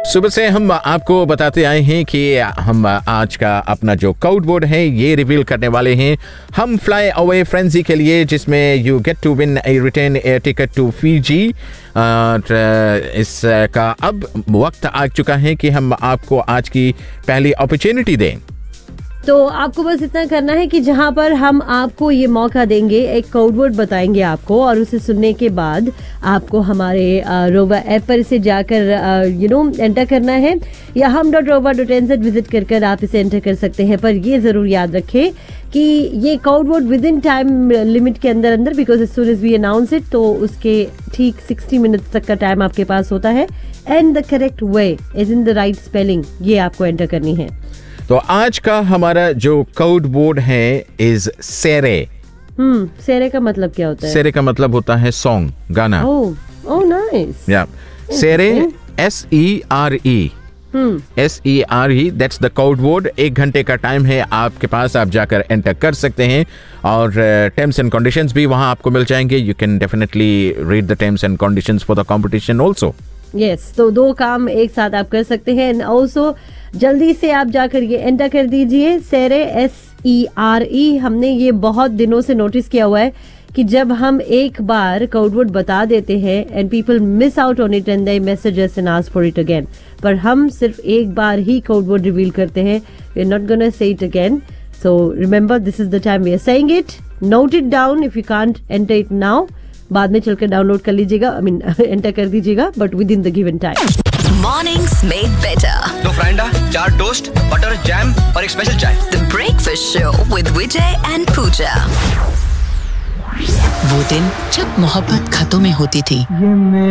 सुबह से हम आपको बताते आए हैं कि हम आज का अपना जो कोड वर्ड है ये रिवील करने वाले हैं। हम फ्लाई अवे फ्रेंजी के लिए, जिसमें you get to win A return air ticket to Fiji. इसका अब वक्त आ चुका है कि हम आपको आज की पहली अपॉर्चुनिटी दें। तो आपको बस इतना करना है कि जहां पर हम आपको ये मौका देंगे, एक कोड वर्ड बताएंगे आपको, और उसे सुनने के बाद आपको हमारे रोवा ऐप पर इसे जाकर एंटर करना है, या hum.rova.nz विजिट कर आप इसे एंटर कर सकते हैं। पर ये जरूर याद रखें कि ये code word with in time limit के अंदर because as soon as we announce it, तो उसके ठीक 60 मिनट्स तक का टाइम आपके पास होता है। And the correct way is in the right spelling, ये आपको एंटर करनी है। तो आज का हमारा जो कोड वर्ड है इज सेरे। सेरे का मतलब क्या होता है? सेरे का मतलब होता है सॉन्ग, गाना। Oh nice. या सेरे SERE SERE, that's the code word. 1 घंटे का टाइम है आपके पास, आप जाकर एंटर कर सकते हैं, और टर्म्स एंड कंडीशंस भी वहां आपको मिल जाएंगे। You can definitely read the terms and conditions for the competition also. Yes, तो 2 काम एक साथ आप कर सकते हैं। एंड ऑल्सो जल्दी से आप जाकर ये एंटर कर दीजिए, सेरे SERE। हमने ये बहुत दिनों से नोटिस किया हुआ है कि जब हम एक बार कोड वर्ड बता देते हैं and people miss out on it and they message us and ask for it again, पर हम सिर्फ एक बार ही कोड वर्ड रिवील करते हैं। We are not gonna say it again, so remember this is the time we are saying it. Note it down if you can't enter it now, बाद में चलकर download कर लीजिएगा, आई मीन एंटर कर दीजिएगा, but with in the given time. Mornings made better. 2 फ्राइंडा, 4 toast, butter, jam और एक special चाय। The Breakfast Show with Vijay and Pooja. वो दिन जब मोहब्बत खतों में होती थी,